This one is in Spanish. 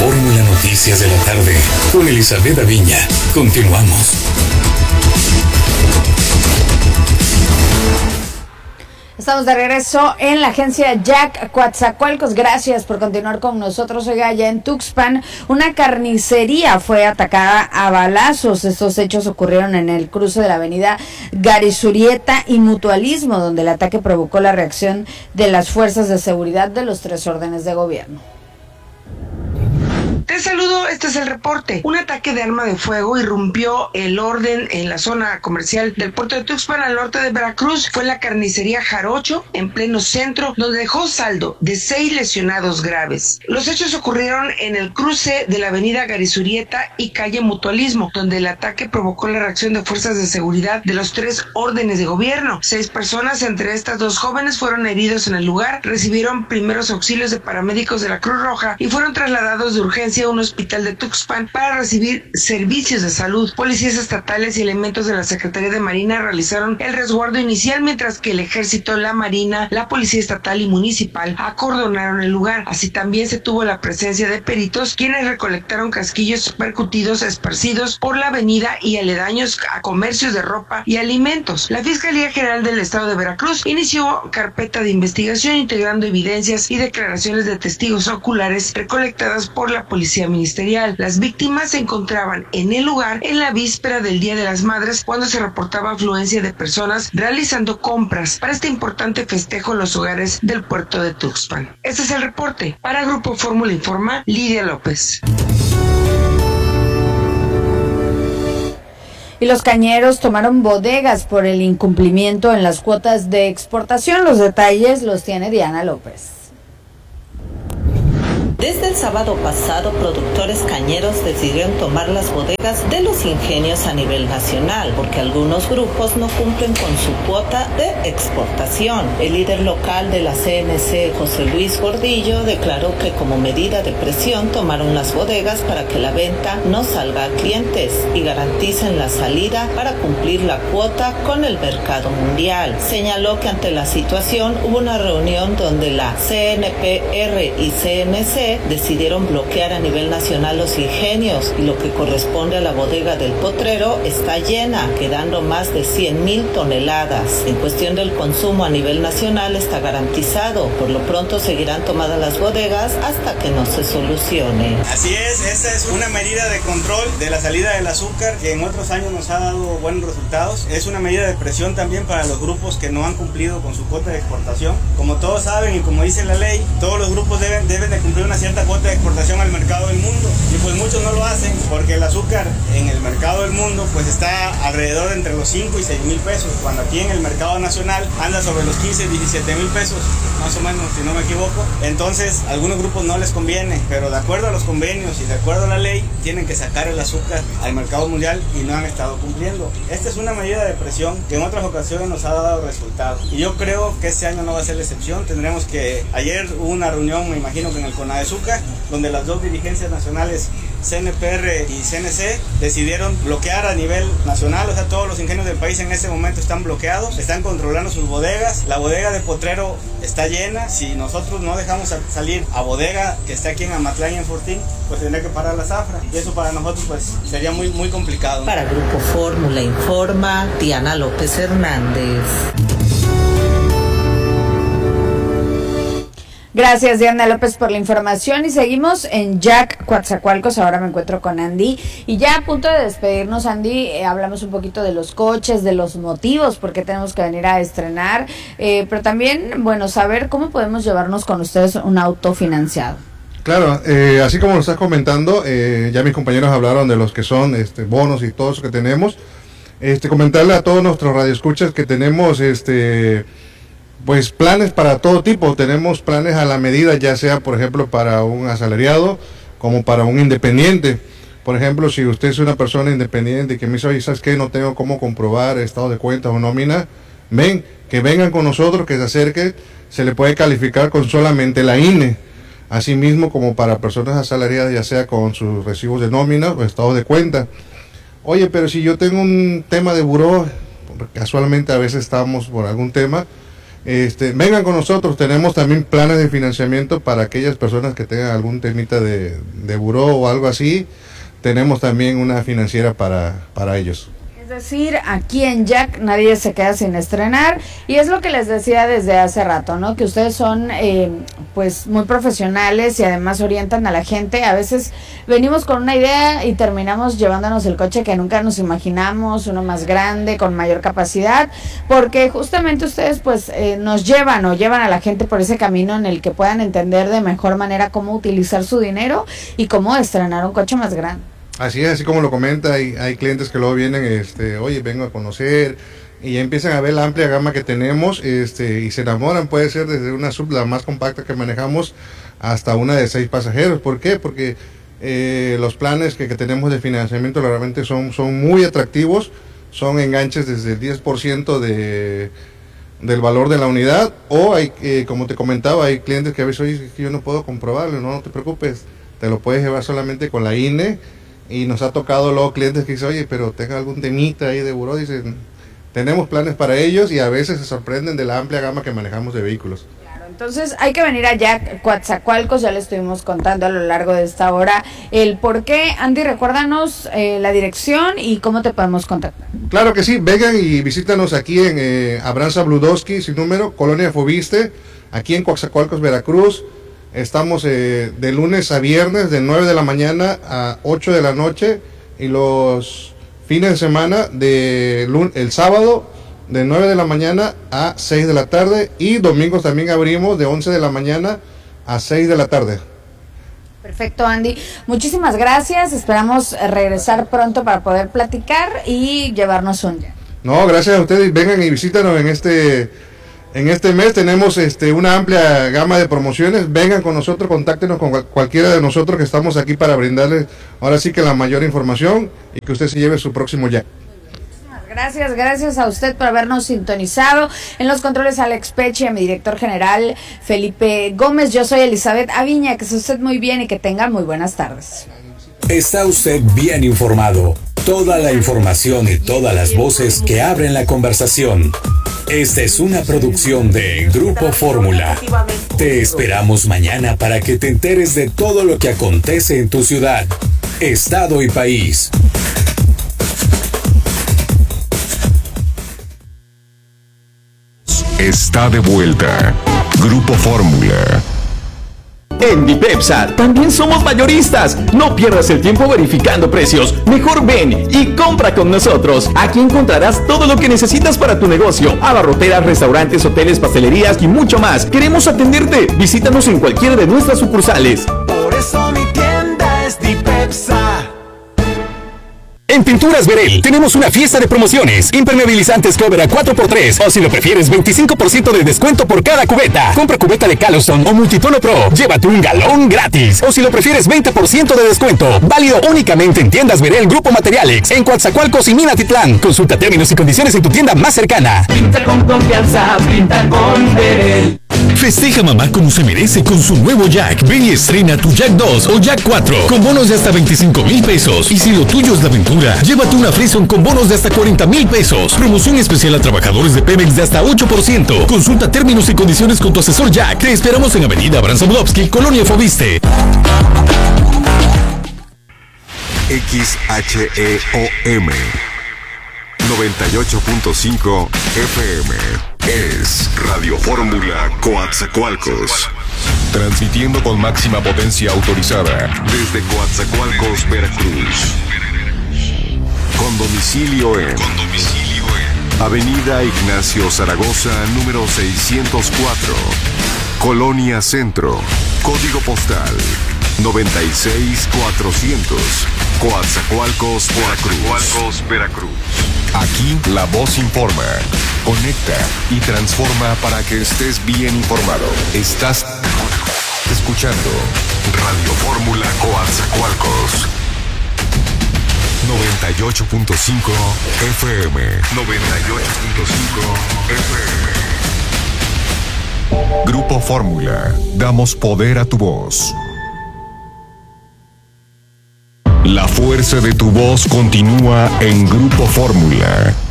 Fórmula Noticias de la tarde con Elizabeth Aviña. Continuamos. Estamos de regreso en la agencia Jack Coatzacoalcos. Gracias por continuar con nosotros. Oiga, allá en Tuxpan, una carnicería fue atacada a balazos. Estos hechos ocurrieron en el cruce de la avenida Garizurieta y Mutualismo, donde el ataque provocó la reacción de las fuerzas de seguridad de los 3 órdenes de gobierno. Te saludo, este es el reporte. Un ataque de arma de fuego irrumpió el orden en la zona comercial del puerto de Tuxpan al norte de Veracruz. Fue en la carnicería Jarocho, en pleno centro, donde dejó saldo de 6 lesionados graves. Los hechos ocurrieron en el cruce de la avenida Garizurieta y calle Mutualismo, donde el ataque provocó la reacción de fuerzas de seguridad de los 3 órdenes de gobierno. 6 personas, entre estas 2 jóvenes, fueron heridos en el lugar, recibieron primeros auxilios de paramédicos de la Cruz Roja y fueron trasladados de urgencia a un hospital de Tuxpan para recibir servicios de salud. Policías estatales y elementos de la Secretaría de Marina realizaron el resguardo inicial, mientras que el Ejército, la Marina, la Policía Estatal y Municipal acordonaron el lugar. Así también se tuvo la presencia de peritos, quienes recolectaron casquillos percutidos esparcidos por la avenida y aledaños a comercios de ropa y alimentos. La Fiscalía General del Estado de Veracruz inició carpeta de investigación integrando evidencias y declaraciones de testigos oculares recolectadas por la Policía Ministerial. Las víctimas se encontraban en el lugar en la víspera del Día de las Madres, cuando se reportaba afluencia de personas realizando compras para este importante festejo en los hogares del puerto de Tuxpan. Este es el reporte. Para Grupo Fórmula Informa, Lidia López. Y los cañeros tomaron bodegas por el incumplimiento en las cuotas de exportación. Los detalles los tiene Diana López. Desde el sábado pasado, productores cañeros decidieron tomar las bodegas de los ingenios a nivel nacional, porque algunos grupos no cumplen con su cuota de exportación. El líder local de la CNC, José Luis Gordillo, declaró que como medida de presión tomaron las bodegas para que la venta no salga a clientes y garanticen la salida para cumplir la cuota con el mercado mundial. Señaló que ante la situación hubo una reunión donde la CNPR y CNC decidieron bloquear a nivel nacional los ingenios, y lo que corresponde a la bodega del Potrero está llena, quedando más de 100,000 toneladas. En cuestión del consumo a nivel nacional está garantizado. Por lo pronto seguirán tomadas las bodegas hasta que no se solucione. Así es, esta es una medida de control de la salida del azúcar que en otros años nos ha dado buenos resultados. Es una medida de presión también para los grupos que no han cumplido con su cuota de exportación. Como todos saben y como dice la ley, todos los grupos deben de cumplir una cierta cuota de exportación al mercado del mundo, y pues muchos no lo hacen porque el azúcar en el mercado del mundo pues está alrededor de entre los 5 y 6,000 pesos, cuando aquí en el mercado nacional anda sobre los 15 y 17,000 pesos más o menos, si no me equivoco. Entonces a algunos grupos no les conviene, pero de acuerdo a los convenios y de acuerdo a la ley tienen que sacar el azúcar al mercado mundial y no han estado cumpliendo. Esta es una medida de presión que en otras ocasiones nos ha dado resultados, y yo creo que este año no va a ser la excepción. Tendremos que, ayer hubo una reunión, me imagino que en el CONADEZUCA, donde las 2 dirigencias nacionales, CNPR y CNC, decidieron bloquear a nivel nacional. O sea, todos los ingenios del país en este momento están bloqueados, están controlando sus bodegas. La bodega de Potrero está llena. Si nosotros no dejamos salir a bodega que está aquí en Amatlán y en Fortín, pues tendría que parar la zafra, y eso para nosotros pues sería muy, muy complicado. Para Grupo Fórmula Informa, Diana López Hernández. Gracias, Diana López, por la información, y seguimos en Jack Coatzacoalcos. Ahora me encuentro con Andy y ya a punto de despedirnos, Andy, hablamos un poquito de los coches, de los motivos por qué tenemos que venir a estrenar, pero también, bueno, saber cómo podemos llevarnos con ustedes un auto financiado. Claro, así como lo estás comentando, ya mis compañeros hablaron de los que son bonos y todo eso que tenemos. Comentarle a todos nuestros radioescuchas que tenemos pues planes para todo tipo. Tenemos planes a la medida, ya sea por ejemplo para un asalariado como para un independiente. Por ejemplo, si usted es una persona independiente que me dice, oye, ¿sabes qué? No tengo cómo comprobar estado de cuentas o nómina, que vengan con nosotros, que se acerquen, se le puede calificar con solamente la INE. Asimismo, como para personas asalariadas, ya sea con sus recibos de nómina o estado de cuenta. Oye, pero si yo tengo un tema de buró, casualmente a veces estamos por algún tema, vengan con nosotros. Tenemos también planes de financiamiento para aquellas personas que tengan algún temita de buró o algo así. Tenemos también una financiera para ellos. Es decir, aquí en Jack nadie se queda sin estrenar, y es lo que les decía desde hace rato, ¿no? Que ustedes son pues muy profesionales y además orientan a la gente. A veces venimos con una idea y terminamos llevándonos el coche que nunca nos imaginamos, uno más grande, con mayor capacidad, porque justamente ustedes pues nos llevan a la gente por ese camino en el que puedan entender de mejor manera cómo utilizar su dinero y cómo estrenar un coche más grande. Así es, así como lo comenta, hay clientes que luego vienen, oye, vengo a conocer, y ya empiezan a ver la amplia gama que tenemos, y se enamoran. Puede ser desde una sub, la más compacta que manejamos, hasta una de 6 pasajeros. ¿Por qué? Porque los planes que tenemos de financiamiento realmente son muy atractivos, son enganches desde el 10% del valor de la unidad, o hay, como te comentaba, hay clientes que a veces, oye, yo no puedo comprobarlo. No te preocupes, te lo puedes llevar solamente con la INE. Y nos ha tocado luego clientes que dicen, oye, pero tenga algún temita ahí de buró. Dicen, tenemos planes para ellos, y a veces se sorprenden de la amplia gama que manejamos de vehículos. Claro, entonces hay que venir a Jack Coatzacoalcos. Ya le estuvimos contando a lo largo de esta hora el por qué. Andy, recuérdanos la dirección y cómo te podemos contactar. Claro que sí, vengan y visítanos aquí en Abraham Zabludowski, sin número, Colonia Fobiste, aquí en Coatzacoalcos, Veracruz. Estamos de lunes a viernes de 9 de la mañana a 8 de la noche, y los fines de semana el sábado de 9 de la mañana a 6 de la tarde, y domingos también abrimos de 11 de la mañana a 6 de la tarde. Perfecto, Andy. Muchísimas gracias. Esperamos regresar pronto para poder platicar y llevarnos un Jack. No, gracias a ustedes. Vengan y visítanos en este mes. Tenemos una amplia gama de promociones. Vengan con nosotros, contáctenos con cualquiera de nosotros, que estamos aquí para brindarles ahora sí que la mayor información, y que usted se lleve su próximo Jack. Gracias a usted por habernos sintonizado. En los controles, Alex Peche, a mi director general Felipe Gómez. Yo soy Elizabeth Aviña. Que esté usted muy bien y que tenga muy buenas tardes. Está usted bien informado. Toda la información y todas las voces que abren la conversación. Esta es una producción de Grupo Fórmula. Te esperamos mañana para que te enteres de todo lo que acontece en tu ciudad, estado y país. Está de vuelta Grupo Fórmula. En Dipepsa también somos mayoristas. No pierdas el tiempo verificando precios. Mejor ven y compra con nosotros. Aquí encontrarás todo lo que necesitas para tu negocio: abarroteras, restaurantes, hoteles, pastelerías y mucho más. Queremos atenderte. Visítanos en cualquiera de nuestras sucursales. Por eso mi tienda es Dipepsa. En Pinturas Verel tenemos una fiesta de promociones. Impermeabilizantes Cover a 4x3, o si lo prefieres, 25% de descuento por cada cubeta. Compra cubeta de Caloston o Multitono Pro, llévate un galón gratis. O si lo prefieres, 20% de descuento. Válido únicamente en tiendas Verel Grupo Materialex, en Coatzacoalcos y Minatitlán. Consulta términos y condiciones en tu tienda más cercana. Pinta con confianza, pinta con Verel. Festeja mamá como se merece con su nuevo Jack. Ven y estrena tu Jack 2 o Jack 4 con bonos de hasta 25,000 pesos. Y si lo tuyo es la aventura, llévate una Frison con bonos de hasta 40,000 pesos. Promoción especial a trabajadores de Pemex de hasta 8%. Consulta términos y condiciones con tu asesor Jack. Te esperamos en Avenida Abraham Zabludowski, Colonia Fobiste. XHEOM 98.5 FM es Radio Fórmula Coatzacoalcos. Transmitiendo con máxima potencia autorizada desde Coatzacoalcos, Veracruz. Con domicilio en Avenida Ignacio Zaragoza, número 604, Colonia Centro. Código postal 96400, Coatzacoalcos, Veracruz. Aquí la voz informa, conecta y transforma para que estés bien informado. Estás escuchando Radio Fórmula Coatzacoalcos 98.5 FM. 98.5 FM. Grupo Fórmula, damos poder a tu voz. La fuerza de tu voz continúa en Grupo Fórmula.